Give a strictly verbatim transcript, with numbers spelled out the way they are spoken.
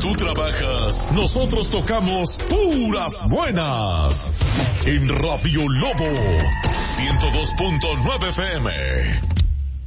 tú trabajas, nosotros tocamos puras buenas. En Radio Lobo, ciento dos punto nueve F M.